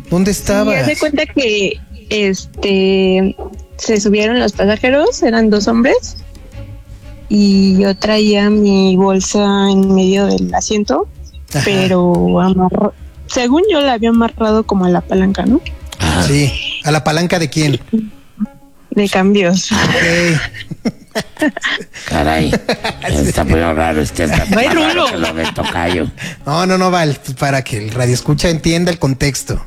¿Dónde estabas? Y haz de cuenta que se subieron los pasajeros, eran 2 hombres, y yo traía mi bolsa en medio del asiento. Ajá. Pero según yo la había amarrado como a la palanca, ¿no? Ah, sí. ¿A la palanca de quién? De cambios. Okay. Caray, está muy raro, está no hay rulo. Que lo del tocayo. No, Val, para que el radio escucha entienda el contexto.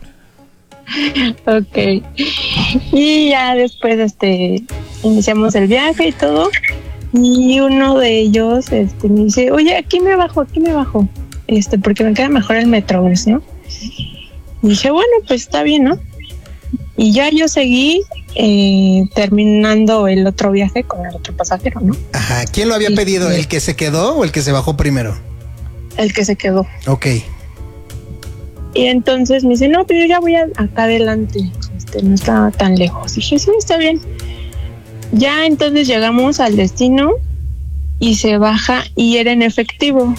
Ok. Y ya después iniciamos el viaje y todo. Y uno de ellos me dice, oye, aquí me bajo. Porque me queda mejor el Metrobús, ¿no? Y dije, bueno, pues está bien, ¿no? Y ya yo seguí terminando el otro viaje con el otro pasajero, ¿no? Ajá. ¿Quién lo había pedido? ¿El que se quedó o el que se bajó primero? El que se quedó. Ok. Y entonces me dice, no, pero yo ya voy acá adelante. No está tan lejos. Y dije, sí, está bien. Ya entonces llegamos al destino y se baja y era en efectivo.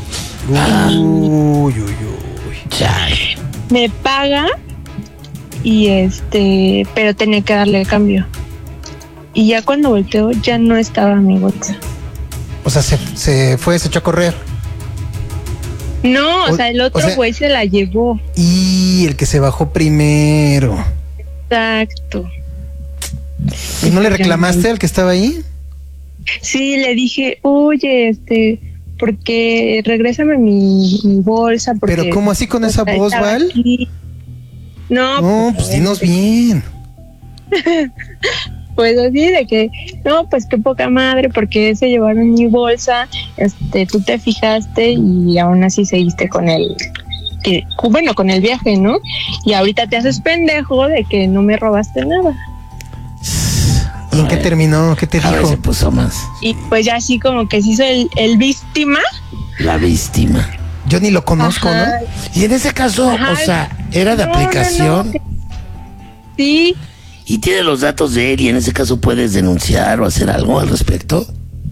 Uy. Me paga y pero tenía que darle cambio. Y ya cuando volteó ya no estaba mi bolsa. O sea, se echó a correr. No, o sea, el otro güey se la llevó. Y el que se bajó primero. Exacto. ¿Y no le reclamaste al que estaba ahí? Sí, le dije, oye, porque regrésame mi bolsa. Porque ¿pero cómo así con esa voz, Val? Aquí. No, pues dinos bien. Pues así de que, no, pues qué poca madre, porque se llevaron mi bolsa, tú te fijaste y aún así seguiste con con el viaje, ¿no? Y ahorita te haces pendejo de que no me robaste nada. ¿Y en qué terminó? ¿Qué te dijo? A ver, se puso más. Y pues ya así como que se hizo el víctima. La víctima. Yo ni lo conozco, ajá. ¿no? Y en ese caso, o sea, ¿era de aplicación? No. Sí. ¿Y tiene los datos de él y en ese caso puedes denunciar o hacer algo al respecto?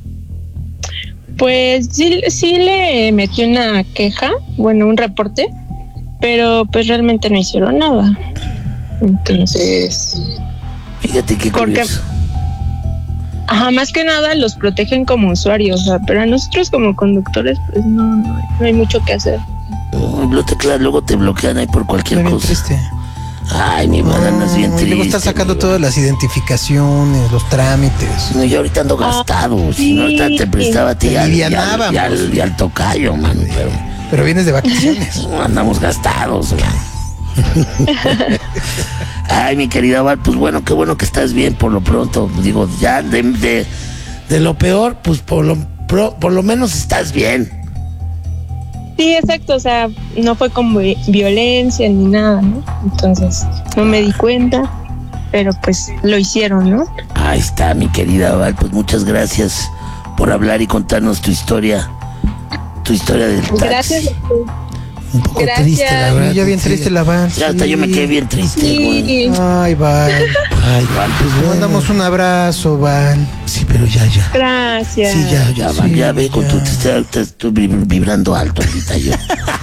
Pues sí le metí una queja, un reporte, pero pues realmente no hicieron nada. Entonces... Fíjate qué curioso. Ajá, más que nada los protegen como usuarios, o sea, pero a nosotros como conductores pues no hay mucho que hacer. Claro, luego te bloquean ahí por cualquier cosa. Triste. Ay, mi madre es bien triste. Y luego estás sacando todas las identificaciones, los trámites. No, yo ahorita ando gastado. Sí. Si no, ahorita te prestaba a ti y al tocayo, mano. Pero vienes de vacaciones. Andamos gastados, man. Ay, mi querida Val, pues bueno, qué bueno que estás bien por lo pronto. Digo, ya de lo peor, pues por lo menos estás bien. Sí, exacto, o sea, no fue como violencia ni nada, ¿no? Entonces, no me di cuenta, pero pues lo hicieron, ¿no? Ahí está, mi querida Val, pues muchas gracias por hablar y contarnos tu historia del taxi. Gracias. Un poco Gracias. triste, la verdad. Ya bien triste la Val. Ya hasta yo me quedé bien triste, güey. Sí. Ay, Val. Ay, Val, pues Te bueno. mandamos un abrazo, Val. Sí, pero ya. Gracias. Sí, ya, Val, Sí, ya ve, con ya. te estoy vibrando alto ahorita yo.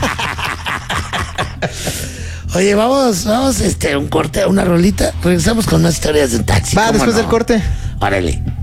Oye, vamos, un corte, una rolita. Regresamos con más historias de taxi. Va, ¿cómo después no? del corte. Órale.